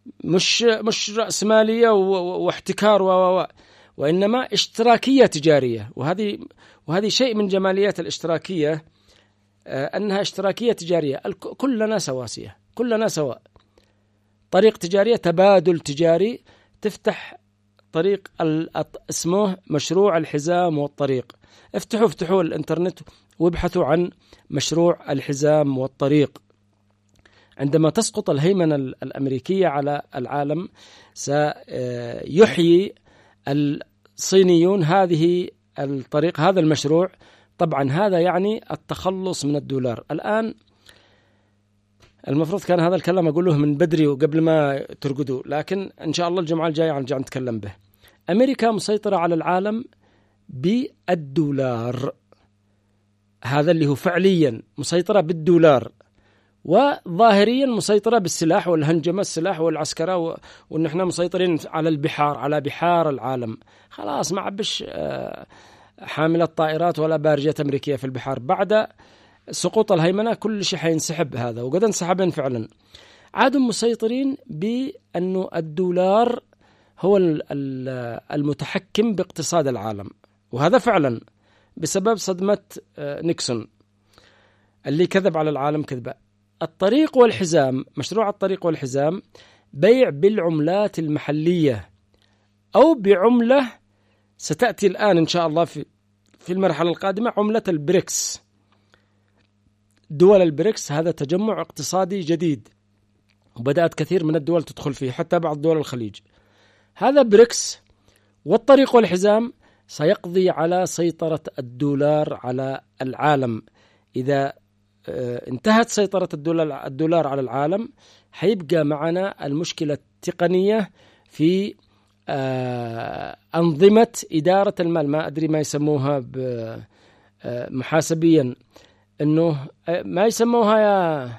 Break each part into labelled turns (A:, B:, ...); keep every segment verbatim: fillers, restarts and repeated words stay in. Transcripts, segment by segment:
A: مش مش رأسمالية واحتكار و وإنما اشتراكية تجارية. وهذه وهذه شيء من جماليات الاشتراكية، أنها اشتراكية تجارية، كلنا سواسية، كلنا سواء. طريق تجارية، تبادل تجاري، تفتح طريق اسمه مشروع الحزام والطريق. افتحوا افتحوا الانترنت وابحثوا عن مشروع الحزام والطريق. عندما تسقط الهيمنة الأمريكية على العالم سيحيي الصينيون هذه الطريق، هذا المشروع. طبعا هذا يعني التخلص من الدولار. الآن المفروض كان هذا الكلام أقوله من بدري وقبل ما ترقدوا، لكن إن شاء الله الجمعة الجاية نرجع نتكلم به. أمريكا مسيطرة على العالم بالدولار، هذا اللي هو فعليا مسيطرة بالدولار، وظاهريا مسيطرة بالسلاح والهنجمة، السلاح والعسكرة، وإن إحنا مسيطرين على البحار، على بحار العالم. خلاص ما عبش حاملة طائرات ولا بارجة أمريكية في البحار. بعد سقوط الهيمنة كل شيء حينسحب هذا، وقد انسحبن فعلا. عادوا مسيطرين بأنه الدولار هو المتحكم باقتصاد العالم، وهذا فعلا بسبب صدمة نيكسون اللي كذب على العالم كذبة. الطريق والحزام، مشروع الطريق والحزام، بيع بالعملات المحلية أو بعملة ستأتي الآن إن شاء الله في في المرحلة القادمة، عملة البريكس، دول البريكس. هذا تجمع اقتصادي جديد وبدأت كثير من الدول تدخل فيه، حتى بعض دول الخليج. هذا بريكس والطريق والحزام سيقضي على سيطرة الدولار على العالم. إذا انتهت سيطرة الدولار, الدولار على العالم، حيبقى معنا المشكلة التقنية في أنظمة إدارة المال. ما أدري ما يسموها محاسبيا، إنه ما يسموها يا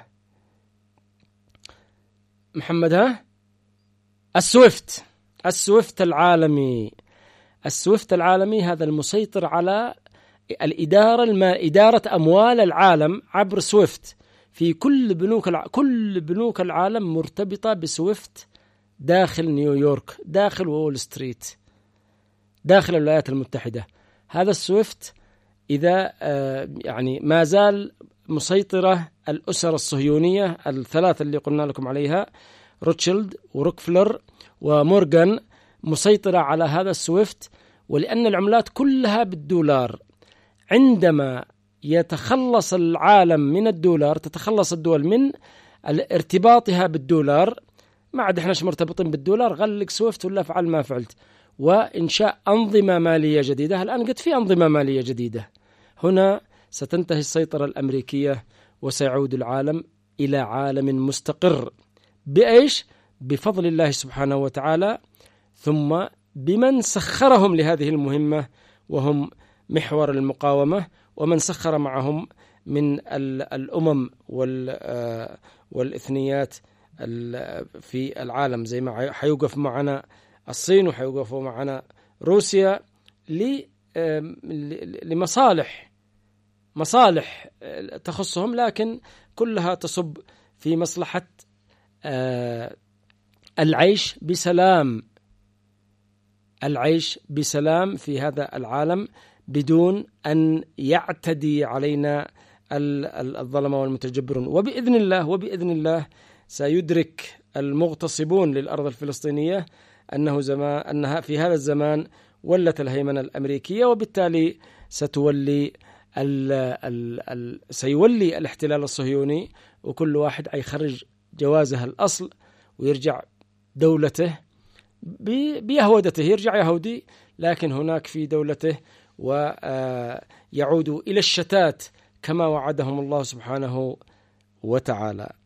A: محمد، ها السويفت السويفت العالمي. السويفت العالمي هذا المسيطر على الإدارة المال، إدارة أموال العالم عبر سويفت. في كل بنوك الع... كل بنوك العالم مرتبطة بسويفت داخل نيويورك، داخل وول ستريت، داخل الولايات المتحدة. هذا السويفت إذا آه يعني ما زال مسيطرة الأسر الصهيونية الثلاثة اللي قلنا لكم عليها، روتشيلد وروكفلر ومورغان، مسيطرة على هذا السويفت. ولأن العملات كلها بالدولار، عندما يتخلص العالم من الدولار، تتخلص الدول من ارتباطها بالدولار، ما عاد احناش مرتبطين بالدولار، غلق سويفت ولا فعل ما فعلت. وإنشاء أنظمة مالية جديدة. الآن قد في أنظمة مالية جديدة. هنا ستنتهي السيطرة الأمريكية وسيعود العالم إلى عالم مستقر. بإيش؟ بفضل الله سبحانه وتعالى، ثم بمن سخرهم لهذه المهمة وهم محور المقاومة، ومن سخر معهم من الأمم والإثنيات في العالم، زي ما حيوقف معنا الصين وحيوقفوا معنا روسيا لمصالح مصالح تخصهم، لكن كلها تصب في مصلحة العيش بسلام، العيش بسلام في هذا العالم بدون أن يعتدي علينا الظلمة والمتجبرون. وبإذن الله وبإذن الله سيدرك المغتصبون للأرض الفلسطينية أنه زمان أنها في هذا الزمان ولت الهيمنة الأمريكية، وبالتالي ستولي ال ال ال سيولي الاحتلال الصهيوني، وكل واحد يخرج جوازه الأصل ويرجع دولته بيهودته، يرجع يهودي لكن هناك في دولته، ويعود إلى الشتات كما وعدهم الله سبحانه وتعالى.